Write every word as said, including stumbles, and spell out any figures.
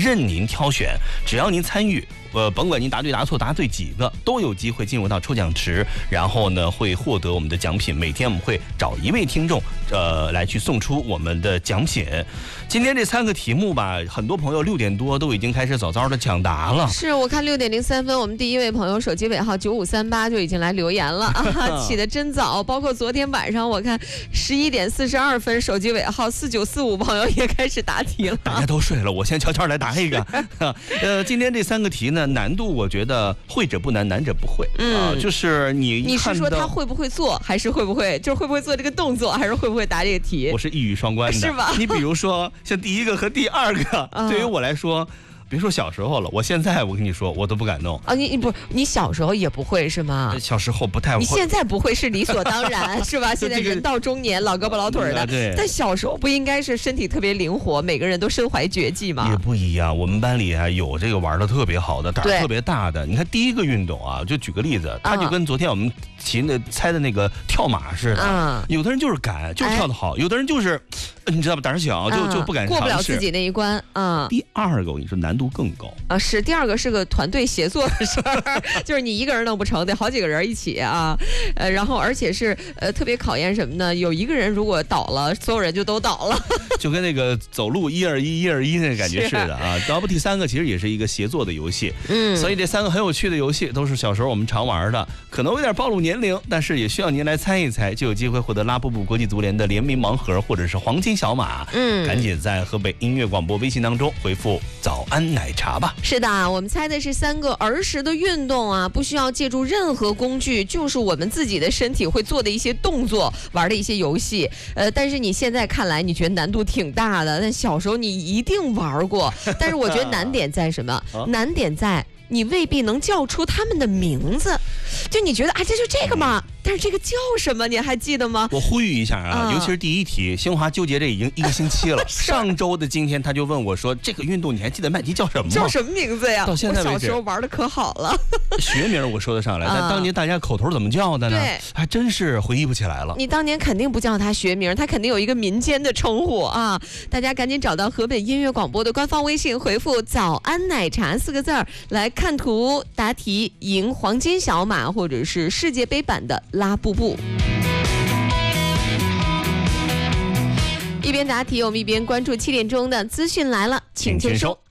任您挑选，只要您参与。呃，甭管您答对答错答对几个，都有机会进入到抽奖池，然后呢会获得我们的奖品。每天我们会找一位听众，呃，来去送出我们的奖品。今天这三个题目吧，很多朋友六点多都已经开始早早的抢答了。 是我看六点零三分，我们第一位朋友手机尾号九五三八就已经来留言了啊，起得真早。包括昨天晚上我看十一点四十二分，手机尾号四九四五朋友也开始答题了。 大家都睡了，我先悄悄来答一个。呃，今天这三个题呢。难度我觉得会者不难，难者不会。嗯、呃，就是你你是说他会不会做，还是会不会就是会不会做这个动作，还是会不会答这个题？ 我是一语双关的， 是吧？ 你比如说像第一个和第二个，嗯、对于我来说。别说小时候了，我现在我跟你说，我都不敢弄啊！你你不，你小时候也不会是吗？ 小时候不太会， 你现在不会是理所当然，是吧？现在人到中年，老胳膊老腿的， 对。 但小时候不应该是身体特别灵活，每个人都身怀绝技吗？ 也不一样，我们班里啊有这个玩的特别好的，胆儿特别大的。你看第一个运动啊，就举个例子，他就跟昨天我们骑的猜的那个跳马似的，嗯、有的人就是敢，就跳得好；有的人就是，你知道吧，胆儿小，就、嗯、就不敢尝试， 过不了自己那一关。嗯。 第二个我跟你说，难度更高啊。是第二个是个团队协作的事儿，就是你一个人弄不成，得好几个人一起啊，呃，然后而且是呃特别考验什么呢？有一个人如果倒了，所有人就都倒了， 就跟那个走路一二一一二一那个感觉似的啊。然后第三个其实也是一个协作的游戏，嗯，所以这三个很有趣的游戏都是小时候我们常玩的，可能有点暴露年龄，但是也需要您来猜一猜，就有机会获得拉布布国际足联的联名盲盒或者是黄金小马。嗯，赶紧在河北音乐广播微信当中回复早安奶茶吧。 是的，我们猜的是三个儿时的运动啊，不需要借助任何工具，就是我们自己的身体会做的一些动作，玩的一些游戏。呃，但是你现在看来，你觉得难度挺大的，但小时候你一定玩过。但是我觉得难点在什么？难点在你未必能叫出他们的名字，就你觉得啊，这就这个嘛。但是这个叫什么？你还记得吗？ 我呼吁一下啊，嗯、尤其是第一题，新华纠结这已经一个星期了。上周的今天，他就问我说：“这个运动你还记得麦迪叫什么吗？ 叫什么名字呀？” 到现在为止， 我小时候玩的可好了。 学名我说得上来，但当年大家口头怎么叫的呢？ 对， 还真是回忆不起来了。 你当年肯定不叫他学名，他肯定有一个民间的称呼啊！大家赶紧找到河北音乐广播的官方微信，回复“早安奶茶”四个字儿来看图答题，赢黄金小马或者是世界杯版的拉布布。一边答题，我们一边关注七点钟的资讯来了，请接收。